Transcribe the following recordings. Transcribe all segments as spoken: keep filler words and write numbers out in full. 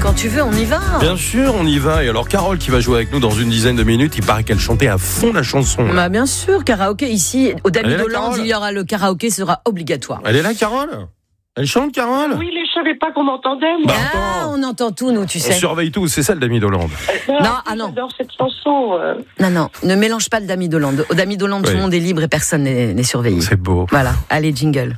quand tu veux, on y va. Bien sûr, on y va. Et alors, Carole qui va jouer avec nous dans une dizaine de minutes, il paraît qu'elle chantait à fond la chanson. Là. Bah, bien sûr, karaoké. Ici, au Dami Elle est là, d'Hollande, Carole il y aura le karaoké, sera obligatoire. Elle est là, Carole ? Elle chante, Carole ? Oui, je savais pas qu'on m'entendait, moi. Bah, Ah, attends. on entend tout, nous, tu On sais. surveille tout, c'est ça le Dami d'Hollande. Non, ah non. J'adore cette chanson. euh. Non, non, ne mélange pas le Dami d'Hollande. Au Dami d'Hollande, Oui. tout le monde est libre et personne n'est, n'est surveillé. C'est beau. Voilà, allez, jingle.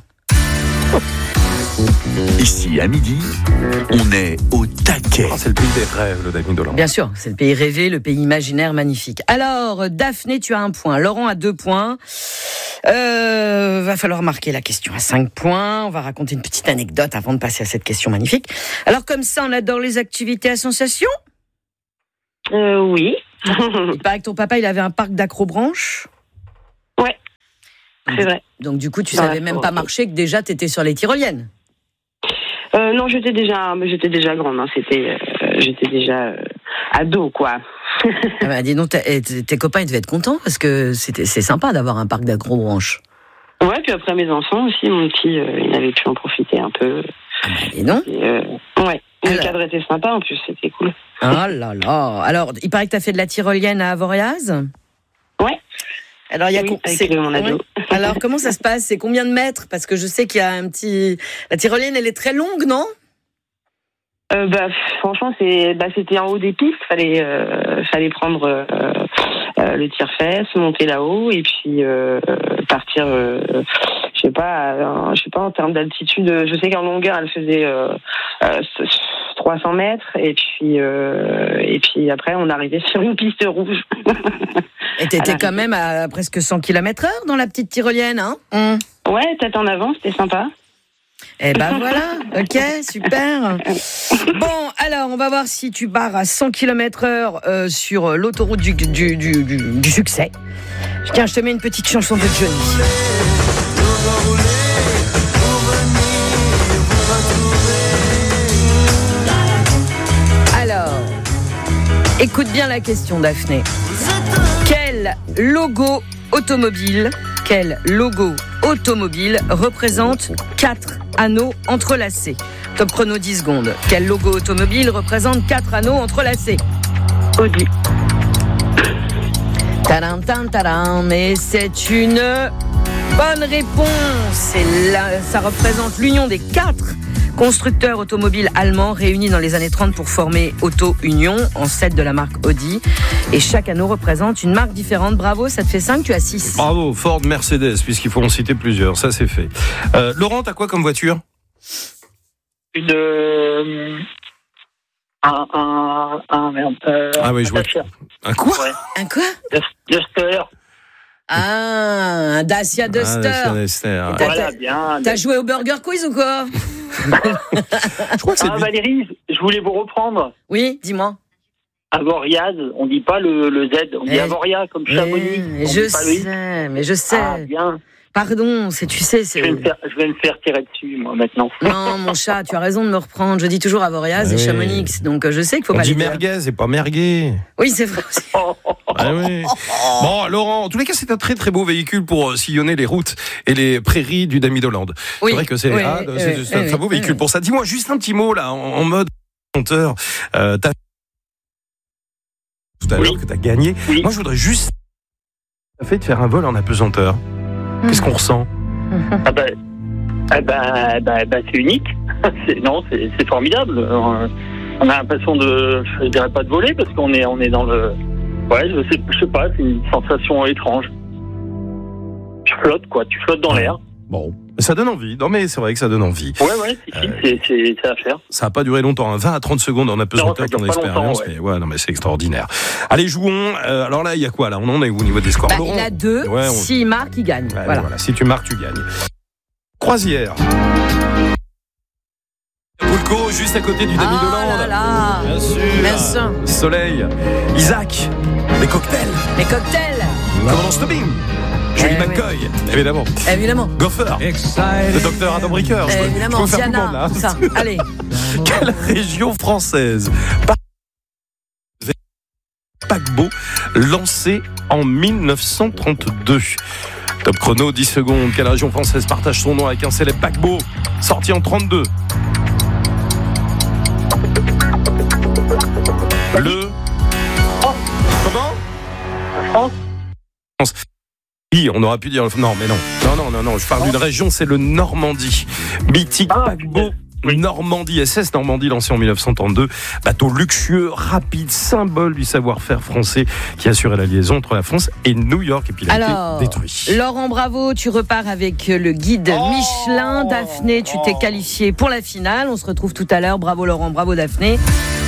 Ici, à midi, on est au taquet. Oh, c'est le pays des rêves, le Dami d'Hollande. Bien sûr, c'est le pays rêvé, le pays imaginaire magnifique. Alors, Daphné, tu as un point. Laurent a deux points. Euh, va falloir marquer la question à cinq points. On va raconter une petite anecdote avant de passer à cette question magnifique. Alors, comme ça, on adore les activités à sensation. Euh, oui. Il paraît que ton papa, il avait un parc d'accrobranche. Ouais, c'est vrai. Donc, du coup, tu Dans savais la même forêt. pas marcher, que déjà, t'étais sur les tyroliennes. Euh, non, j'étais déjà, j'étais déjà grande. Hein. C'était, euh, j'étais déjà euh, ado, quoi. Ah bah, dis donc, tes, tes copains, ils devaient être contents parce que c'était, c'est sympa d'avoir un parc d'accrobranche. Ouais, puis après mes enfants aussi, mon petit, euh, il avait pu en profiter un peu. Ah bah, dis donc. Et, euh, ouais, le Alors. cadre était sympa en plus, c'était cool. Oh là là. Alors, il paraît que tu as fait de la tyrolienne à Avoriaz. Ouais. Alors, il y a Oui, con- avec c'est- mon ado. ouais. Alors, comment ça se passe ? C'est combien de mètres ? Parce que je sais qu'il y a un petit. La tyrolienne, elle est très longue, non ? Euh, bah, franchement, c'est, bah, c'était en haut des pistes. Fallait, euh, fallait prendre euh, euh, le tire-fesse, monter là-haut et puis euh, partir. Euh, je sais pas, euh, je sais pas en termes d'altitude. Je sais qu'en longueur, elle faisait euh, euh, trois cents mètres et puis euh, et puis après, on arrivait sur une piste rouge. Et t'étais Alors, quand même à presque cent kilomètres heure dans la petite tyrolienne, hein ? Hum. Ouais, tête en avant, c'était sympa. Eh ben voilà, ok, super. Bon, alors, on va voir si tu pars à cent kilomètres heure euh, sur l'autoroute du, du, du, du, du succès. Tiens, je te mets une petite chanson de Johnny. Alors, écoute bien la question, Daphné. Quel logo automobile, quel logo automobile représente quatre anneaux entrelacés ? Top chrono dix secondes. Quel logo automobile représente quatre anneaux entrelacés ? Audi. Tadam, tadam, tadam. Et c'est une bonne réponse. C'est là, ça représente l'union des quatre constructeurs automobiles allemands réunis dans les années trente pour former Auto Union, ancêtre de la marque Audi. Et chaque anneau représente une marque différente. Bravo, ça te fait cinq, tu as six. Bravo, Ford, Mercedes, puisqu'il faut en citer plusieurs, ça c'est fait. Euh, Laurent, t'as quoi comme voiture ? Une. Euh, un. Un. Un. Merde. Euh, Ah oui, un je vois. Dacia. Un quoi ? Ouais. Un quoi ? Duster. Ah, un Dacia Duster. Ah, Duster. T'as- Voilà, bien. T'as joué au Burger Quiz ou quoi ? Je crois que c'est Ah, lui. Valérie, je voulais vous reprendre. Oui, dis-moi. Avoriaz, on dit pas le, le Z, on dit Eh, Avoria comme Chamonix. Mais on je dit pas le I. sais, mais je sais. Ah, bien. Pardon, c'est, tu sais, Je c'est... vais, me faire, je vais me faire tirer dessus, moi, maintenant. Non, mon chat, tu as raison de me reprendre. Je dis toujours Avoriaz Ah et oui. Chamonix, donc euh, je sais qu'il faut On pas dit les dire. merguez et pas merguez. Oui, c'est vrai aussi. Ah oui. Bon, Laurent, en tous les cas, c'est un très très beau véhicule pour euh, sillonner les routes et les prairies du Dami d'Hollande. Oui, C'est vrai que c'est, oui, ah, oui, c'est, oui, c'est un oui, très beau oui, véhicule oui. pour ça. Dis-moi juste un petit mot là, en, en mode compteur. Euh, t'as tout à Oui. l'heure que t'as gagné. Oui. Moi, je voudrais juste ça fait de faire un vol en apesanteur. Qu'est-ce qu'on ressent ? Ah bah, ah bah, bah, bah, c'est unique. C'est, non, c'est, c'est formidable. Euh, On a l'impression de, je dirais pas de voler parce qu'on est, on est dans le, ouais, je sais, je sais pas, c'est une sensation étrange. Tu flottes quoi, tu flottes dans l'air. Bon, ça donne envie. Non, mais c'est vrai que ça donne envie. Ouais, ouais, si, si, c'est, c'est, c'est à faire. Ça n'a pas duré longtemps, hein. vingt à trente secondes en apesanteur, Non, ça dure ton pas expérience. longtemps, ouais. Mais ouais, non, mais c'est extraordinaire. Allez, jouons. Euh, alors là, il y a quoi là ? On en est où au niveau des scores ? Bah, Laurent il a deux. Ouais, on- S'il marque, il gagne. Ouais, voilà. voilà. Si tu marques, tu gagnes. Croisière. Poulco, juste à côté du Dami Ah d'Hollande. là là. Bien sûr. Bien sûr. Soleil. Isaac. Les cocktails. Les cocktails, Commandant Stubbing. Julie Eh oui. McCoy. Évidemment. évidemment. Gopher. Le docteur Adam Ricker. Je peux- je Évidemment, peux faire tout le monde, Diana, là. tout ça. Allez. Quelle région française par- paquebot lancé en mille neuf cent trente-deux. Top chrono, dix secondes. Quelle région française partage son nom avec un célèbre paquebot sorti en trente-deux ? Le. Oh. Comment? France. Oui, on aurait pu dire. Non, mais non. Non, non, non, non. Je parle d'une région, c'est le Normandie. Mythique Ah, paquebot. oui. Normandie, S S Normandie, lancé en mille neuf cent trente-deux. Bateau luxueux, rapide, symbole du savoir-faire français qui assurait la liaison entre la France et New York. Et puis il a Alors, été détruit. Laurent, bravo, tu repars avec le guide Oh Michelin. Daphné, tu t'es Oh. qualifié pour la finale. On se retrouve tout à l'heure. Bravo Laurent, bravo Daphné.